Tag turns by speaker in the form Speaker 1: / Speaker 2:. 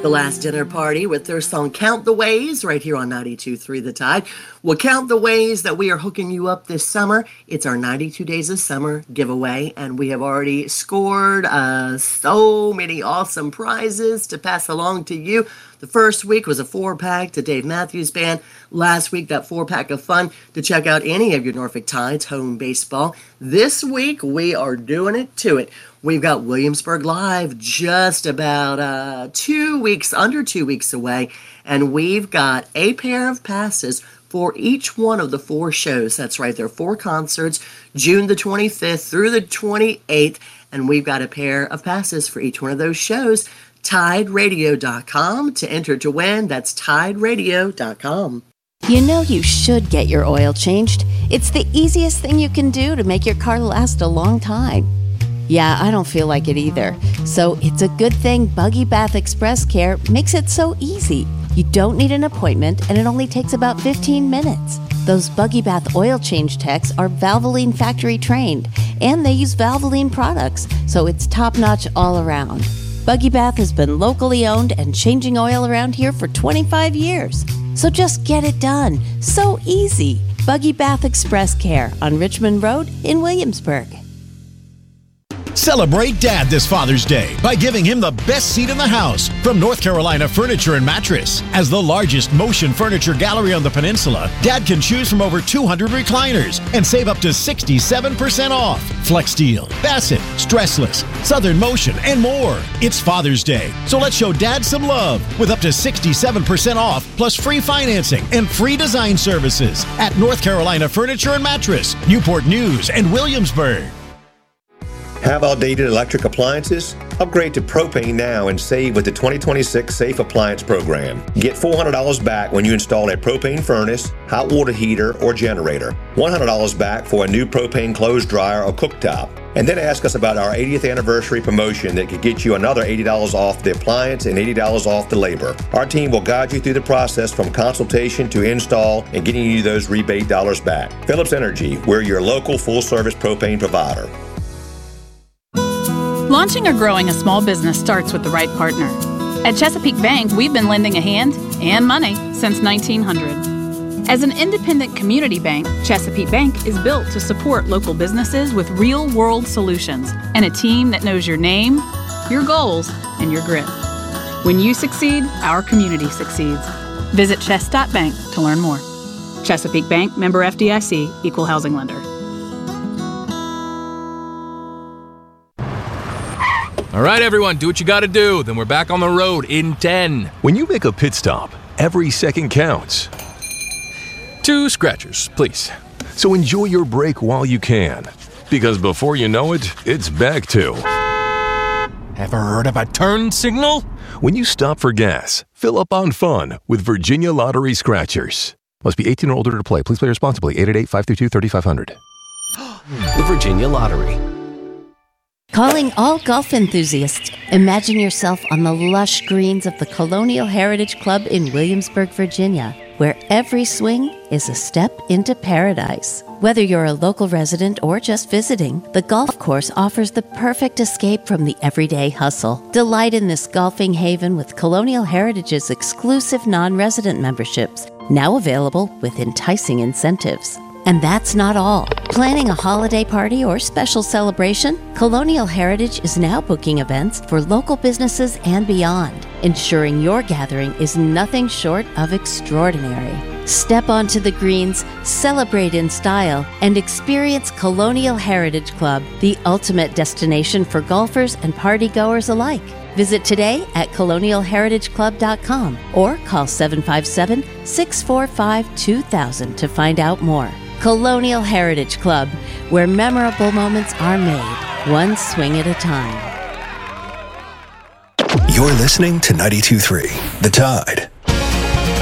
Speaker 1: The Last Dinner Party with their song Count the Ways right here on 92.3 The Tide. Well, count the ways that we are hooking you up this summer. It's our 92 Days of Summer giveaway, and we have already scored so many awesome prizes to pass along to you. The first week was a 4-pack to Dave Matthews Band. Last week, that 4-pack of fun to check out any of your Norfolk Tides home baseball. This week, we are doing it to it. We've got Williamsburg Live just about under 2 weeks away, and we've got a pair of passes for each one of the 4 shows. That's right, there are 4 concerts, June the 25th through the 28th, and we've got a pair of passes for each one of those shows. TideRadio.com to enter to win. That's TideRadio.com.
Speaker 2: You know you should get your oil changed. It's the easiest thing you can do to make your car last a long time. Yeah, I don't feel like it either. So it's a good thing Buggy Bath Express Care makes it so easy. You don't need an appointment, and it only takes about 15 minutes. Those Buggy Bath oil change techs are Valvoline factory trained, and they use Valvoline products, so it's top-notch all around. Buggy Bath has been locally owned and changing oil around here for 25 years. So just get it done. So easy. Buggy Bath Express Care on Richmond Road in Williamsburg.
Speaker 3: Celebrate Dad this Father's Day by giving him the best seat in the house from North Carolina Furniture and Mattress. As the largest motion furniture gallery on the peninsula, Dad can choose from over 200 recliners and save up to 67% off. FlexSteel, Bassett, Stressless, Southern Motion, and more. It's Father's Day, so let's show Dad some love with up to 67% off plus free financing and free design services at North Carolina Furniture and Mattress, Newport News, and Williamsburg.
Speaker 4: Have outdated electric appliances? Upgrade to propane now and save with the 2026 Safe Appliance Program. Get $400 back when you install a propane furnace, hot water heater, or generator. $100 back for a new propane clothes dryer or cooktop. And then ask us about our 80th anniversary promotion that could get you another $80 off the appliance and $80 off the labor. Our team will guide you through the process from consultation to install and getting you those rebate dollars back. Phillips Energy, we're your local full-service propane provider.
Speaker 5: Launching or growing a small business starts with the right partner. At Chesapeake Bank, we've been lending a hand and money since 1900. As an independent community bank, Chesapeake Bank is built to support local businesses with real-world solutions and a team that knows your name, your goals, and your grit. When you succeed, our community succeeds. Visit chess.bank to learn more. Chesapeake Bank, member FDIC, equal housing lender.
Speaker 6: All right, everyone, do what you got to do. Then we're back on the road in 10.
Speaker 7: When you make a pit stop, every second counts.
Speaker 6: 2 scratchers, please.
Speaker 7: So enjoy your break while you can. Because before you know it, it's back to...
Speaker 6: Ever heard of a turn signal?
Speaker 7: When you stop for gas, fill up on fun with Virginia Lottery Scratchers. Must be 18 or older to play. Please play responsibly. 888-532-3500.
Speaker 8: The Virginia Lottery.
Speaker 2: Calling all golf enthusiasts. Imagine yourself on the lush greens of the Colonial Heritage Club in Williamsburg, Virginia, where every swing is a step into paradise. Whether you're a local resident or just visiting, the golf course offers the perfect escape from the everyday hustle. Delight in this golfing haven with Colonial Heritage's exclusive non-resident memberships, now available with enticing incentives. And that's not all. Planning a holiday party or special celebration? Colonial Heritage is now booking events for local businesses and beyond, ensuring your gathering is nothing short of extraordinary. Step onto the greens, celebrate in style, and experience Colonial Heritage Club, the ultimate destination for golfers and partygoers alike. Visit today at colonialheritageclub.com or call 757-645-2000 to find out more. Colonial Heritage Club, where memorable moments are made, one swing at a time.
Speaker 9: You're listening to 92.3 The Tide.